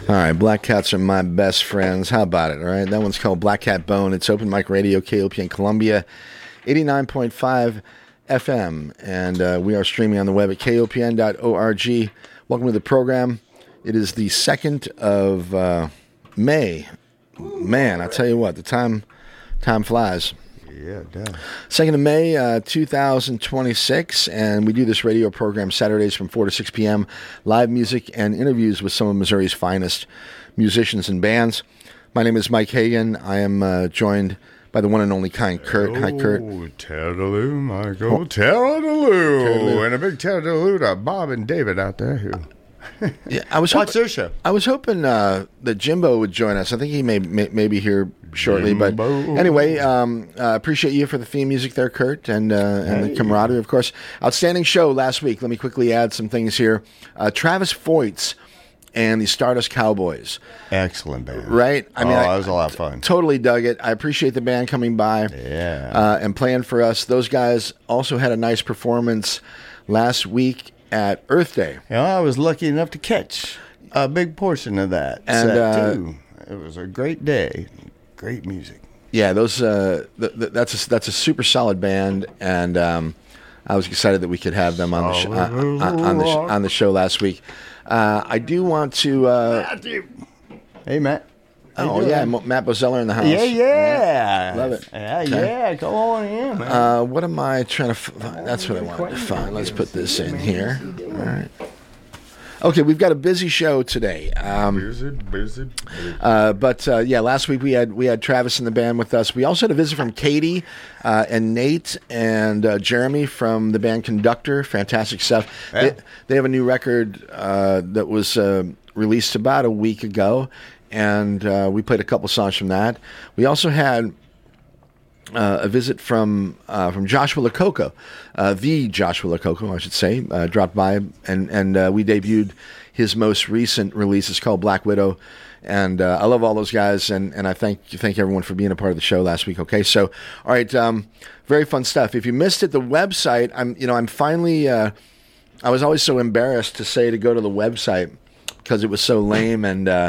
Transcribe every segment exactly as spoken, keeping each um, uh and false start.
All right, Black Cats are my best friends. How about it, all right? That one's called Black Cat Bone. It's Open Mic Radio, K O P N Columbia, eighty-nine point five F M. And uh, we are streaming on the web at K O P N dot org. Welcome to the program. It is the second of uh, May. Man, I tell you what, the time time flies. Yeah, it does. second of May, uh, two thousand twenty-six, and we do this radio program Saturdays from four to six p.m. Live music and interviews with some of Missouri's finest musicians and bands. My name is Mike Hagan. I am uh, joined by the one and only kind Kurt. Hi, Kurt. Oh, Terradaloo, Michael. Oh. Terradaloo. And a big Terradaloo to Bob and David out there who... Yeah, I was Watch hoping, their show. I was hoping uh, that Jimbo would join us. I think he may may, may be here shortly. Jimbo. But anyway, um, uh, appreciate you for the theme music there, Kurt, and uh, and hey. the camaraderie, of course. Outstanding show last week. Let me quickly add some things here. Uh, Travis Foyts and the Stardust Cowboys. Excellent band. Right? I mean, oh, that was a lot of fun. Totally dug it. I appreciate the band coming by yeah. uh, and playing for us. Those guys also had a nice performance last week at Earth Day. You know, I was lucky enough to catch a big portion of that and, set, uh, too. It was a great day. Great music. Yeah, those uh, th- th- that's a, that's a super solid band, and um, I was excited that we could have them on the sh- uh, uh, on the sh- on the show last week. Uh, I do want to. Uh, hey, Matt. Oh yeah, M- Matt Bozeller in the house. Yeah, yeah, love it. Yeah, Okay. yeah. Go on in, man. Uh, what am I trying to? F- that's what I wanted to find. Let's put this in here. All right. Okay, we've got a busy show today. Um, busy, busy, busy. Uh, but uh, yeah, last week we had we had Travis in the band with us. We also had a visit from Katie uh, and Nate and uh, Jeremy from the band Conductor. Fantastic stuff. Yeah. They, they have a new record uh, that was uh, released about a week ago, and uh, we played a couple songs from that. We also had Uh, a visit from uh, from Joshua Lococo, uh, the Joshua Lococo, I should say, uh, dropped by, and and uh, we debuted his most recent release. It's called Black Widow, and uh, I love all those guys, and, and I thank thank everyone for being a part of the show last week. Okay, so all right, um, very fun stuff. If you missed it, the website, I'm you know I'm finally. Uh, I was always so embarrassed to say to go to the website because it was so lame and uh,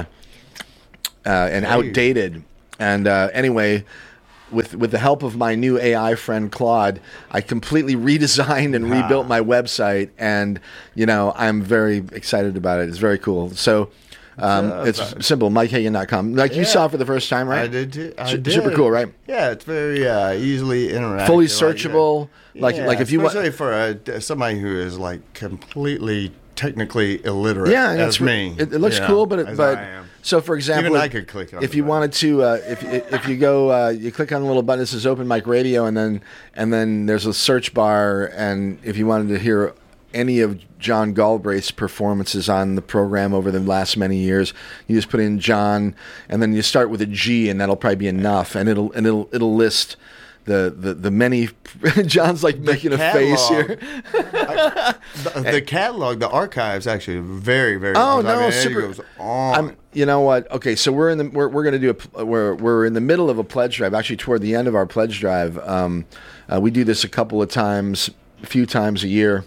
uh, and outdated. And uh, anyway. With with the help of my new A I friend Claude, I completely redesigned and wow. rebuilt my website, and you know I'm very excited about it. It's very cool. So um, uh, it's uh, simple, Mike Hagan dot com. Like yeah. you saw it for the first time, right? I did too. I S- did. Super cool, right? Yeah, it's very uh, easily interactive. Fully searchable. Like yeah, like if you want, especially for a, somebody who is like completely technically illiterate. yeah, and as it's, me. It, it looks you cool, know, but it, as but I am. so for example, Even I could click on if the you button. wanted to, uh, if if you go, uh, you click on the little button that says Open Mic Radio, and then and then there's a search bar, and if you wanted to hear any of John Galbraith's performances on the program over the last many years, you just put in John, and then you start with a G, and that'll probably be enough, and it'll and it'll it'll list. The, the, the many John's like the making catalog, a face here. I, the, the catalog, the archive's actually very, very. Oh long. no, I mean, super. It goes on. I'm, you know what? Okay, so we're in the we're we're going to do a we're we're in the middle of a pledge drive. Actually, toward the end of our pledge drive, um, uh, we do this a couple of times, a few times a year.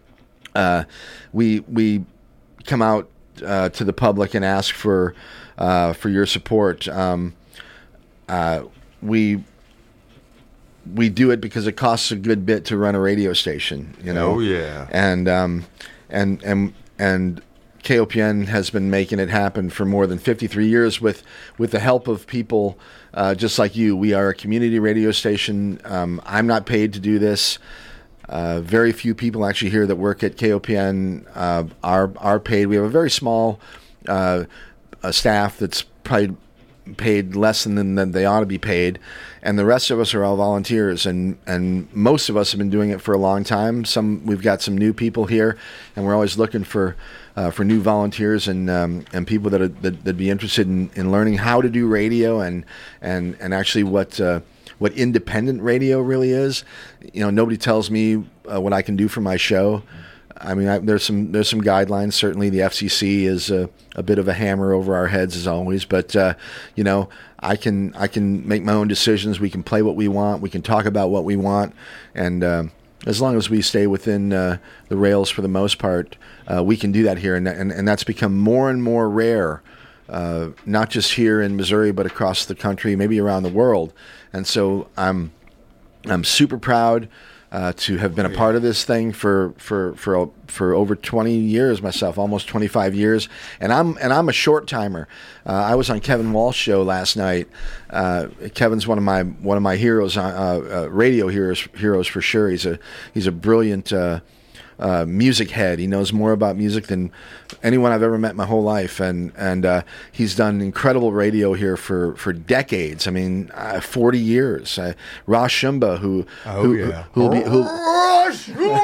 Uh, we we come out uh, to the public and ask for uh, for your support. Um, uh, we. We do it because it costs a good bit to run a radio station, you know. Oh yeah. And um, and and and K O P N has been making it happen for more than fifty-three years with with the help of people uh, just like you. We are a community radio station. Um, I'm not paid to do this. Uh, very few people actually here that work at K O P N uh, are are paid. We have a very small uh, a staff that's probably paid less than, than they ought to be paid, and the rest of us are all volunteers, and and most of us have been doing it for a long time. Some we've got some new people here, and we're always looking for uh, for new volunteers and um, and people that are, that that'd be interested in, in learning how to do radio and and and actually what uh, what independent radio really is. You know, nobody tells me uh, what I can do for my show. I mean, I, there's some there's some guidelines. Certainly, the F C C is a, a bit of a hammer over our heads as always. But uh, you know, I can I can make my own decisions. We can play what we want. We can talk about what we want, and uh, as long as we stay within uh, the rails for the most part, uh, we can do that here. And, and and that's become more and more rare uh, not just here in Missouri, but across the country, maybe around the world. And so I'm I'm super proud uh, to have been a part of this thing for for for for over twenty years myself, almost twenty-five years. And I'm and I'm a short timer. Uh, I was on Kevin Walsh's show last night. Uh, Kevin's one of my one of my heroes, uh, uh, radio heroes heroes for sure. He's a he's a brilliant Uh, Uh, music head. He knows more about music than anyone I've ever met in my whole life, and and uh, he's done incredible radio here for, for decades. I mean, uh, forty years. Uh, Ross Shumba, who oh who, yeah, who, who'll be who, Ross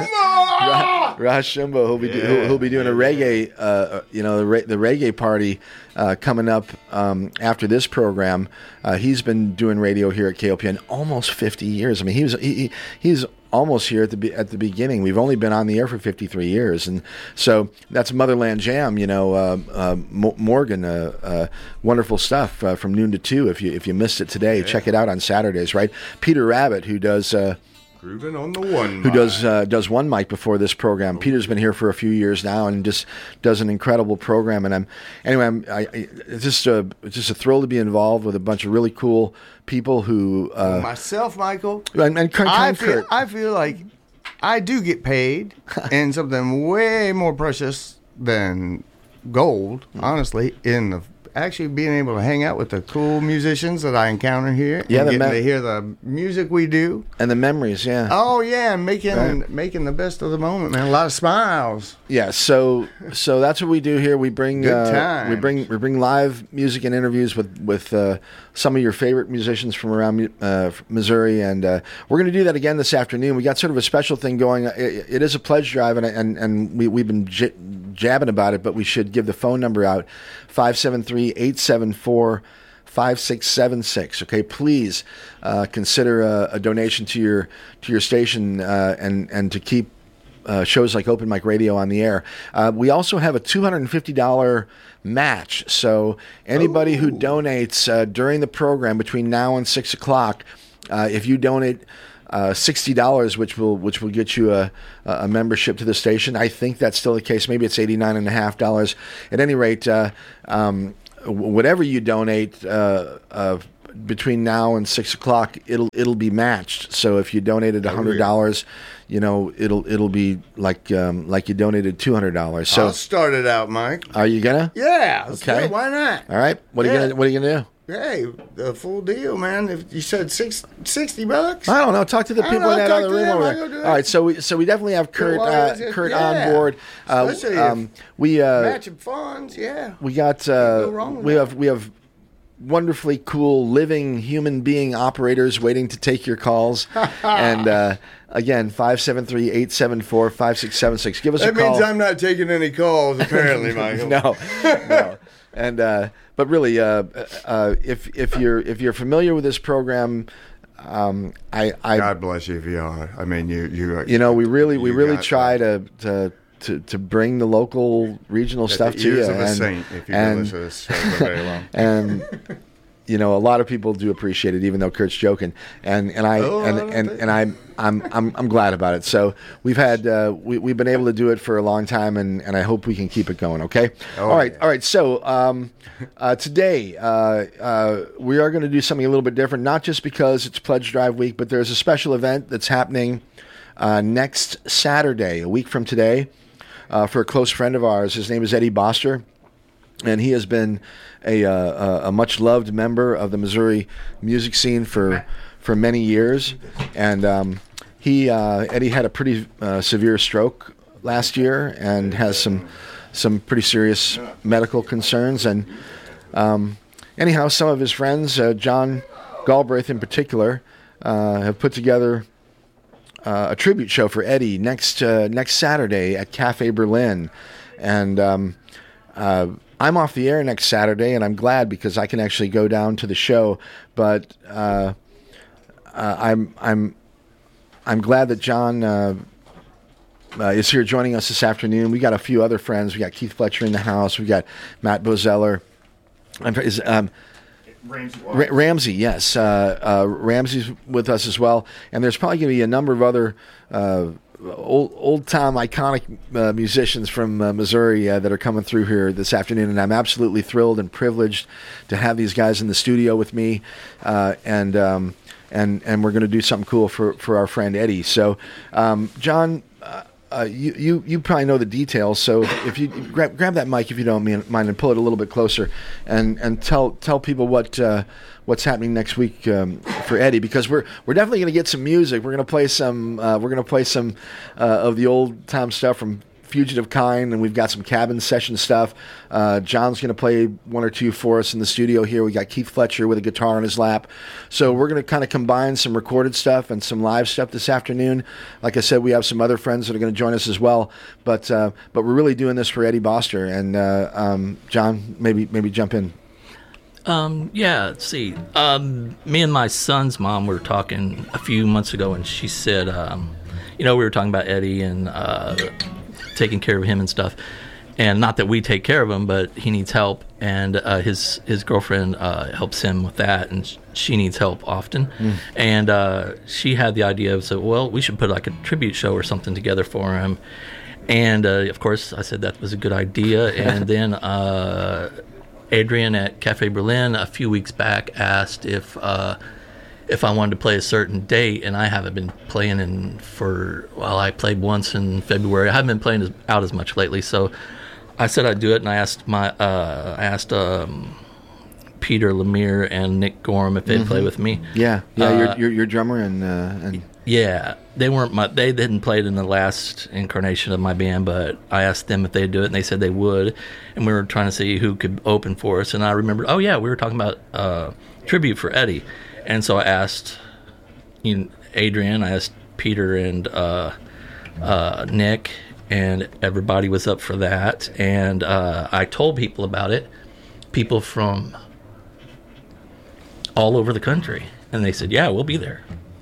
Shumba, Ross Shumba, who'll be yeah. who, who'll be doing a reggae, uh, you know, the, re- the reggae party uh, coming up um, after this program. Uh, he's been doing radio here at K O P N almost fifty years. I mean, he was he, he he's almost here at the at the beginning. We've only been on the air for fifty-three years, and so that's Motherland Jam. You know, uh, uh, Morgan, uh, uh, wonderful stuff uh, from noon to two. If you if you missed it today, yeah. check it out on Saturdays. Right, Peter Rabbit, who does. Uh, Grooving on the one who mic. does uh, does one mic before this program. Peter's been here for a few years now and just does an incredible program. And I'm anyway. I'm I, I, it's just a it's just a thrill to be involved with a bunch of really cool people who uh, myself, Michael, and, and Kurt, I Kurt. feel I feel like I do get paid in something way more precious than gold. Honestly, in the actually being able to hang out with the cool musicians that I encounter here, yeah, and getting me- to hear the music we do, and the memories, yeah. Oh yeah, making right. making the best of the moment, man. A lot of smiles. Yeah, so so that's what we do here. We bring Good uh, times. we bring we bring live music and interviews with with uh, some of your favorite musicians from around uh, Missouri, and uh, we're going to do that again this afternoon. We got sort of a special thing going. It, it is a pledge drive, and and and we we've been j- jabbing about it, but we should give the phone number out: five seven three, eight seven four, five six seven six. Okay, please uh, consider a, a donation to your to your station uh, and and to keep uh, shows like Open Mic Radio on the air. Uh, we also have a two hundred fifty dollars match. So anybody Ooh. who donates uh, during the program between now and six o'clock, uh, if you donate Uh, sixty dollars, which will which will get you a a membership to the station. I think that's still the case. Maybe it's eighty nine and a half dollars. At any rate, uh, um, whatever you donate uh, uh, between now and six o'clock, it'll it'll be matched. So if you donated a hundred dollars, you know it'll it'll be like um, like you donated two hundred dollars. So I'll start it out, Mike. Are you gonna? Yeah. Okay. Why not? All right. What are yeah. you gonna What are you gonna do? Hey, the full deal, man. If you said six, sixty bucks, I don't know. Talk to the people in that other room over there. All right, so we so we definitely have Kurt uh, Kurt yeah. on board. Uh, um, we uh, matching funds, yeah. We got uh, we that. have we have wonderfully cool living human being operators waiting to take your calls. And uh, again, five seven three, eight seven four, five six seven six. Give us that a call. That means I'm not taking any calls, apparently, Michael. no, no. And uh, but really, uh, uh, if if you're if you're familiar with this program, um, I, I God bless you if you are. I mean, you you you know we really we really try to, to to to bring the local regional stuff to you. Of a and, saint, if you and, listen to this for very long. And you know, a lot of people do appreciate it, even though Kurt's joking. And and I oh, and I and, and I'm I'm I'm I'm glad about it. So we've had uh, we we've been able to do it for a long time, and, and I hope we can keep it going. Okay. Oh, all right. yeah. All right. So um, uh, today uh, uh, we are going to do something a little bit different, not just because it's Pledge Drive Week, but there's a special event that's happening uh, next Saturday, a week from today, uh, for a close friend of ours. His name is Eddie Boster. And he has been a, uh, a much loved member of the Missouri music scene for for many years. And um, he uh, Eddie had a pretty uh, severe stroke last year and has some some pretty serious medical concerns. And um, anyhow, some of his friends, uh, John Galbraith in particular, uh, have put together uh, a tribute show for Eddie next uh, next Saturday at Cafe Berlin. And um, uh, I'm off the air next Saturday, and I'm glad because I can actually go down to the show. But uh, uh, I'm I'm I'm glad that John uh, uh, is here joining us this afternoon. We got a few other friends. We got Keith Fletcher in the house. We got Matt Bozeller. Is um, Ramsey, Ra- Ramsey, yes, uh, uh, Ramsey's with us as well. And there's probably going to be a number of other uh, old old time iconic uh, musicians from uh, Missouri uh, that are coming through here this afternoon, and I'm absolutely thrilled and privileged to have these guys in the studio with me, uh, and um, and and we're going to do something cool for, for our friend Eddie. So, um, John. Uh, Uh, you, you you probably know the details, so if you grab grab that mic if you don't mind and pull it a little bit closer, and, and tell tell people what uh, what's happening next week um, for Eddie, because we're we're definitely going to get some music. We're going to play some uh, we're going to play some uh, of the old time stuff from Fugitive Kind, and we've got some cabin session stuff. Uh, John's going to play one or two for us in the studio here. We got Keith Fletcher with a guitar on his lap. So we're going to kind of combine some recorded stuff and some live stuff this afternoon. Like I said, we have some other friends that are going to join us as well. But uh, but we're really doing this for Eddie Boster. And uh, um, John, maybe maybe jump in. Um, yeah, let's see. Um, me and my son's mom were talking a few months ago, and she said, um, you know, we were talking about Eddie and uh, taking care of him and stuff, and not that we take care of him, but he needs help, and uh, his his girlfriend uh, helps him with that, and sh- she needs help often, mm. and uh, she had the idea of, so well, we should put like a tribute show or something together for him, and uh, of course I said that was a good idea, and then uh, Adrian at Cafe Berlin a few weeks back asked if uh, if I wanted to play a certain date, and I haven't been playing in for, well, I played once in February. I haven't been playing as, out as much lately, so I said I'd do it, and I asked my uh, I asked um, Peter Lemire and Nick Gorham if they'd mm-hmm. play with me. Yeah, yeah, uh, you're, you're you're drummer and uh, and yeah, they weren't my they didn't play it in the last incarnation of my band, but I asked them if they'd do it, and they said they would, and we were trying to see who could open for us, and I remembered, oh yeah, we were talking about uh, tribute for Eddie. And so I asked you know, Adrian, I asked Peter and uh, uh, Nick, and everybody was up for that. And uh, I told people about it, people from all over the country. And they said, yeah, we'll be there.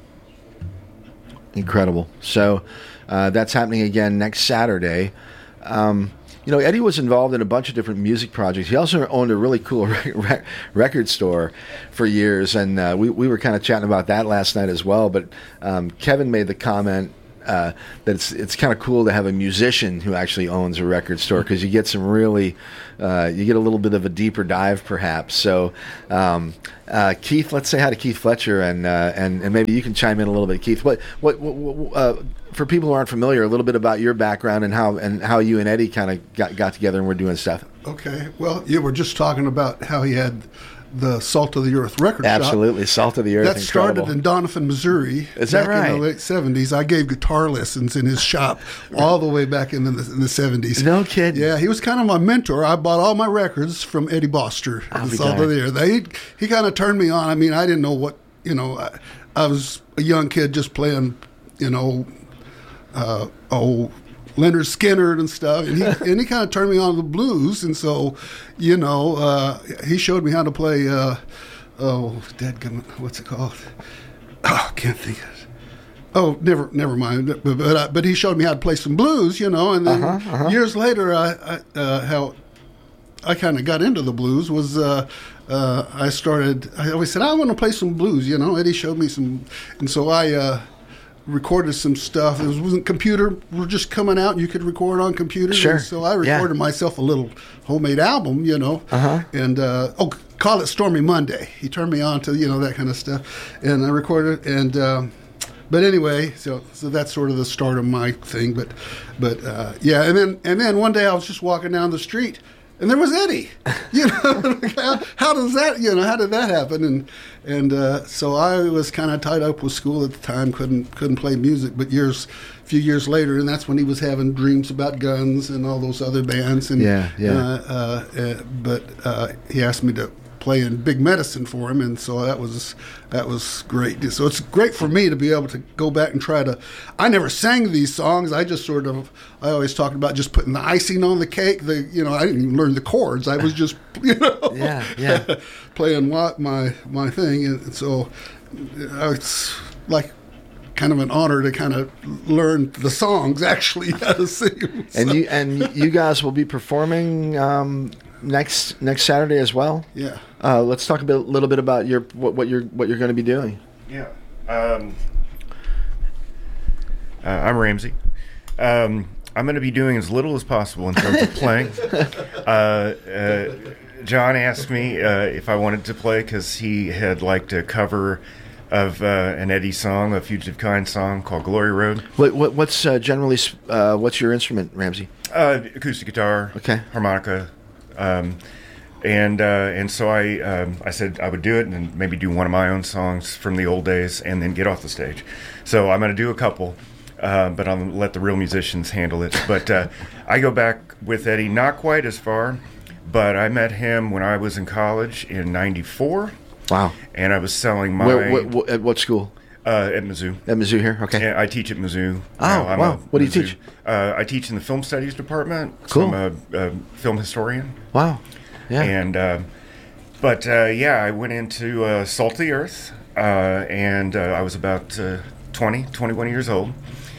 Incredible. So uh, that's happening again next Saturday. Um, You know, Eddie was involved in a bunch of different music projects. He also owned a really cool rec- record store for years, and uh, we, we were kind of chatting about that last night as well. But um, Kevin made the comment uh, that it's it's kind of cool to have a musician who actually owns a record store, because you get some really, uh, you get a little bit of a deeper dive perhaps. So um, uh, Keith, let's say hi to Keith Fletcher, and uh, and and maybe you can chime in a little bit, Keith. What what, what, what uh, for people who aren't familiar, a little bit about your background and how and how you and Eddie kind of got, got together and were doing stuff. Okay. Well, you were just talking about how he had the Salt of the Earth record shop. Absolutely, Salt of the Earth. That incredible. started in Doniphan, Missouri. Is that back right? In the late seventies. I gave guitar lessons in his shop all the way back in the, in the seventies. No kidding. Yeah, he was kind of my mentor. I bought all my records from Eddie Boster. I'll The be Salt of the Earth. He, he kind of turned me on. I mean, I didn't know what, you know, I, I was a young kid just playing, you know, uh, oh, Leonard Skinner and stuff, and he and he kind of turned me on to the blues, and so, you know, uh, he showed me how to play. Uh, oh, dadgummit, what's it called? Oh, I can't think of it. Oh, never, never mind. But but, uh, but he showed me how to play some blues, you know, and then uh-huh, uh-huh. years later, I, I uh, how I kind of got into the blues was. Uh, uh, I started. I always said I want to play some blues, you know. Eddie showed me some, and so I. Uh, recorded some stuff. It wasn't computer were just coming out. You could record on computers. Sure. And so I recorded yeah. myself a little homemade album, you know. Uh-huh. And uh, oh, call it Stormy Monday. He turned me on to you know that kind of stuff, and I recorded. And um, but anyway, so so that's sort of the start of my thing. But but uh, yeah, and then and then one day I was just walking down the street. And there was Eddie, you know. how, how does that, you know, how did that happen? And and uh, so I was kind of tied up with school at the time, couldn't couldn't play music. But years, a few years later, and that's when he was having Dreams About Guns and all those other bands. And yeah, yeah. Uh, uh, uh, but uh, he asked me to play in Big Medicine for him, and so that was that was great. So it's great for me to be able to go back and try to. I never sang these songs. I just sort of. I always talked about just putting the icing on the cake. The you know I didn't even learn the chords. I was just you know yeah yeah playing what my my thing, and so it's like kind of an honor to kind of learn the songs actually how to sing them. So. And you and you guys will be performing. Um, Next next Saturday as well. Yeah. Uh, let's talk a bit, little bit about your what, what you're what you're going to be doing. Yeah. Um, Uh, I'm Ramsey. Um, I'm going to be doing as little as possible in terms of playing. Uh, uh, John asked me uh, if I wanted to play because he had liked a cover of uh, an Eddie song, a Fugitive Kind song called Glory Road. What, what, what's uh, generally uh, what's your instrument, Ramsey? Uh, acoustic guitar, okay, harmonica, um, and uh, and so I um, I said I would do it and then maybe do one of my own songs from the old days and then get off the stage. So I'm going to do a couple. Uh, but I'll let the real musicians handle it. But uh, I go back with Eddie not quite as far, but I met him when I was in college in ninety-four. Wow. And I was selling my... Where, what, what, at what school? Uh, at Mizzou. At Mizzou here? Okay. Yeah, I teach at Mizzou. Oh, I'm wow. What do you teach? Uh, I teach in the film studies department. Cool. So I'm a, a film historian. Wow. Yeah. And, uh, but uh, yeah, I went into uh, Salt of the Earth, uh, and uh, I was about uh, twenty, twenty-one years old.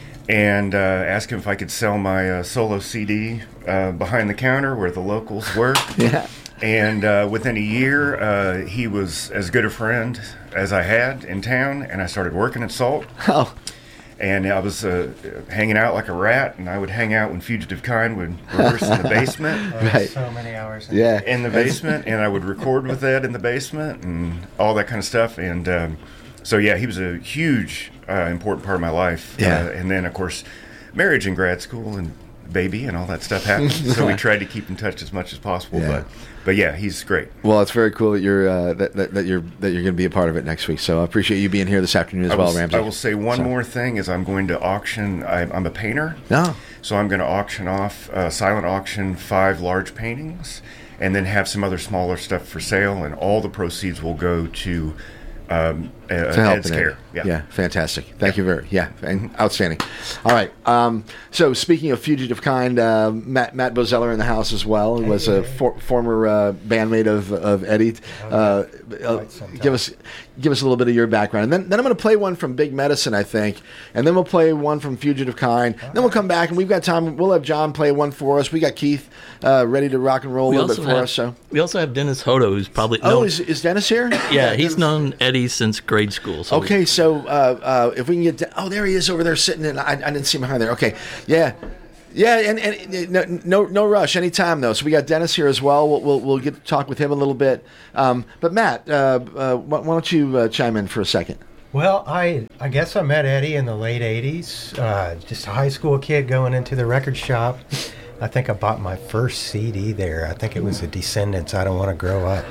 And uh, asked him if I could sell my uh, solo C D uh, behind the counter where the locals were. Yeah. And uh, within a year, uh, he was as good a friend as I had in town, and I started working at Salt. Oh. And I was uh, hanging out like a rat, and I would hang out when Fugitive Kind would rehearse in the basement. Oh, right. So many hours. In yeah. In the basement, and I would record with Ed in the basement and all that kind of stuff. And um, so, yeah, he was a huge... Uh, important part of my life. Yeah. Uh, and then, of course, marriage and grad school and baby and all that stuff happened. So we tried to keep in touch as much as possible. Yeah. But, but yeah, he's great. Well, it's very cool that you're uh, that, that, that you're that you're going to be a part of it next week. So I appreciate you being here this afternoon as I will, well, Ramsey. I will say one so. more thing: is I'm going to auction. I, I'm a painter. No. So I'm going to auction off uh, silent auction five large paintings, and then have some other smaller stuff for sale, and all the proceeds will go to. Um, uh, to help Ed's in care. it. Yeah. yeah, fantastic. Thank you very, yeah, and outstanding. All right. Um, so speaking of Fugitive Kind, uh, Matt Matt Bozeller in the house as well. He was a for, former uh, bandmate of of Eddie. Uh, uh, give us give us a little bit of your background, and then then I'm going to play one from Big Medicine, I think, and then we'll play one from Fugitive Kind. Then we'll come back, and we've got time. We'll have John play one for us. We got Keith uh, ready to rock and roll We a little bit also for have- us. So. We also have Dennis Hodo, who's probably Oh, known, is, is Dennis here? yeah, he's known Eddie since grade school. So Okay, so uh, uh, if we can get, oh, there he is over there sitting, and I, I didn't see him behind there. Okay, yeah, yeah, and, and no, no, no rush, anytime though. So we got Dennis here as well. We'll we'll, we'll get to talk with him a little bit. Um, but Matt, uh, uh, why, why don't you uh, chime in for a second? Well, I I guess I met Eddie in the late eighties. Uh, just a high school kid going into the record shop. I think I bought my first C D there. I think it was The Descendants, I Don't Want to Grow Up.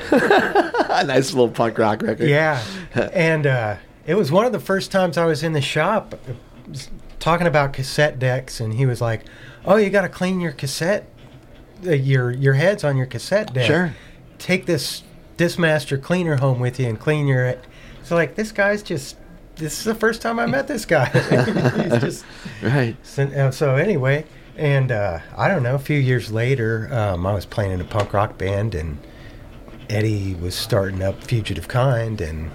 A nice little punk rock record. Yeah. And uh, it was one of the first times I was in the shop uh, talking about cassette decks, and he was like, oh, you got to clean your cassette, uh, your your heads on your cassette deck. Sure. Take this Discmaster cleaner home with you and clean your... So, like, this guy's just... This is the first time I met this guy. He's just... Right. So, uh, so anyway... And uh, I don't know, a few years later, um, I was playing in a punk rock band, and Eddie was starting up Fugitive Kind, and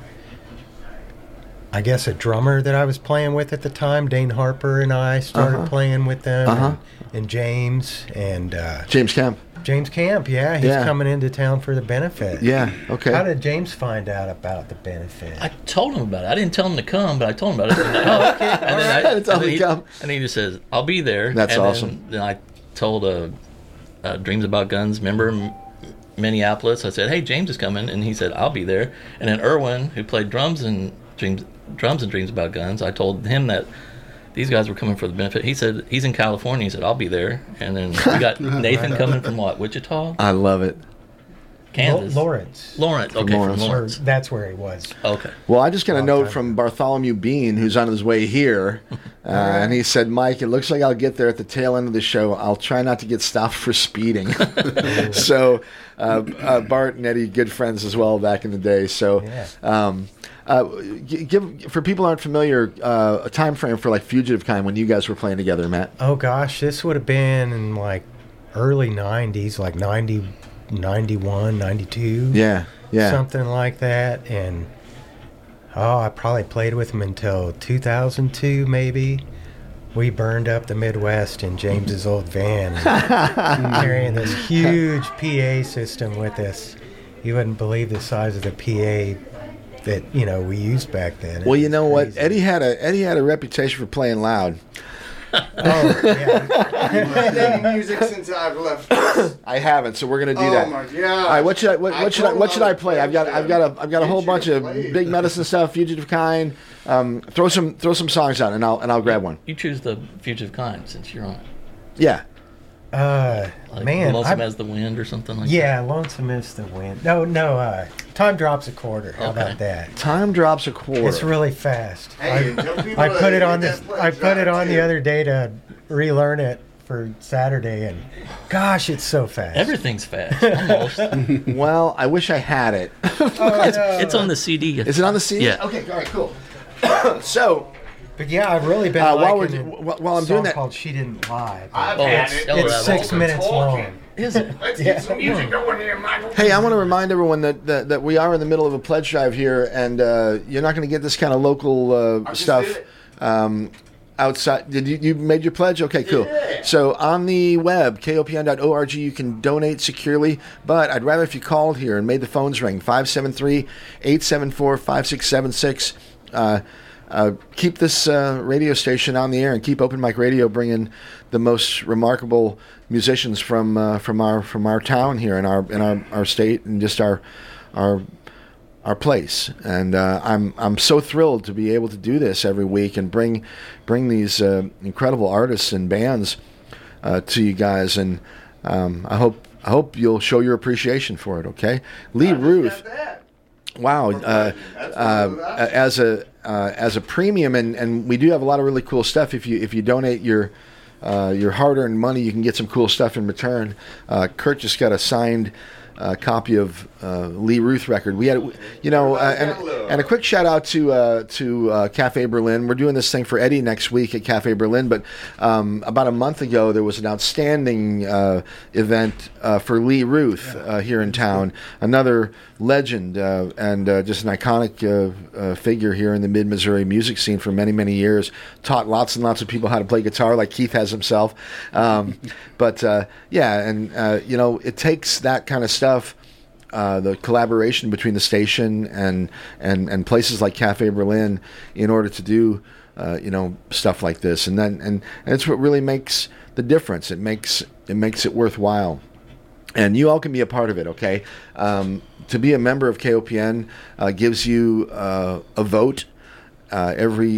I guess a drummer that I was playing with at the time, Dane Harper, and I started Uh-huh. playing with them, Uh-huh. and, and James, and uh, James Kemp. James Camp, yeah, he's Yeah. coming into town for the benefit. Yeah. Okay. How did James find out about the benefit? I told him about it. I didn't tell him to come, but I told him about it. And then, oh, okay. And then, I, Tell him and to then he, come. and he just says, "I'll be there." That's and awesome. Then, then I told uh, uh, Dreams About Guns member M- Minneapolis. I said, "Hey, James is coming," and he said, "I'll be there." And then Erwin, who played drums and dreams, drums and Dreams About Guns, I told him that these guys were coming for the benefit. He said he's in California. He said, "I'll be there." And then we got Nathan coming from what, Wichita, I love it. Kansas, Lo- Lawrence. Lawrence. Okay, Lawrence. from Or Lawrence. that's where he was. Okay. Well, I just got a Long note time from ago. Bartholomew Bean, who's on his way here, uh, and he said, "Mike, it looks like I'll get there at the tail end of the show. I'll try not to get stopped for speeding." So, uh, uh, Bart and Eddie, good friends as well back in the day. So, Yeah. um, uh, g- give for people who aren't familiar, uh, a time frame for like Fugitive Kind when you guys were playing together, Matt. Oh gosh, this would have been in like early nineties, like ninety, ninety-one, ninety-two. Yeah, yeah. Something like that. And oh, I probably played with him until two thousand two, maybe. We burned up the Midwest in James's old van, carrying this huge P A system with us. You wouldn't believe the size of the P A that, you know, we used back then. It Well, you was know what? crazy. Eddie had a Eddie had a reputation for playing loud. Oh, yeah. Played any music since I've left. I haven't, so we're gonna do Oh that. my God. All right, what should I what, I what should I told what should I all the play? I've got players I've got a I've got a Get whole you bunch to of play. Big Medicine stuff, Fugitive Kind. Um, throw some throw some songs out, and I'll and I'll grab one. You choose the Fugitive Kind since you're on it. Yeah. Uh, Like man. Lonesome I- as the Wind or something like yeah, Lonesome is the Wind. No, no, uh, Time Drops a Quarter. How Okay. about that? Time drops a quarter. It's really fast. Hey, I, tell people I that put it they on get this. that play I put it drive, on the too. other day to relearn it for Saturday, and gosh, it's so fast. that. Everything's fast. Almost. Well, I wish I had it. Oh, it's, no. it's on the C D. Is it on the C D? Yeah. Okay. All right. Cool. so But yeah, I've really been Uh, while liking we're- a wh- while I'm song doing that- called "She Didn't Lie." I've Oh, had it's- it. oh, It's yeah, six Talking. minutes long. Is it? Let's Yeah. get some music going here, Michael. hey, I want to remind everyone that, that that we are in the middle of a pledge drive here, and uh, you're not going to get this kind of local uh, just stuff. did it. Um, outside, did you you made your pledge? Okay, cool. Yeah. So on the web, K O P N dot org, you can donate securely. But I'd rather if you called here and made the phones ring five seven three, eight seven four, five six seven six. Uh, uh, keep this uh, radio station on the air and keep Open Mic Radio bringing the most remarkable musicians from uh, from our from our town here in our in our, our state and just our our our place. And uh, I'm I'm so thrilled to be able to do this every week and bring bring these uh, incredible artists and bands uh, to you guys. And um, I hope I hope you'll show your appreciation for it. Okay, Lee Ruth. Wow, uh, uh, as a uh, as a premium, and, and we do have a lot of really cool stuff. If you if you donate your uh, your hard-earned money, you can get some cool stuff in return. Uh, Kurt just got a signed uh, copy of uh, Lee Ruth record. We had, you know, uh, and, and a quick shout out to uh, to uh, Cafe Berlin. We're doing this thing for Eddie next week at Cafe Berlin, but um, about a month ago there was an outstanding uh, event uh, for Lee Ruth uh, here in town. Another legend uh, and uh, just an iconic uh, uh, figure here in the mid-Missouri music scene for many, many years. Taught lots and lots of people how to play guitar, like Keith has himself. Um, but uh, yeah, and uh, you know, it takes that kind of stuff. Uh, the collaboration between the station and, and, and places like Cafe Berlin in order to do uh, you know, stuff like this, and then and, and it's what really makes the difference. It makes it makes it worthwhile. And you all can be a part of it, okay? Um, to be a member of K O P N uh, gives you uh, a vote uh, every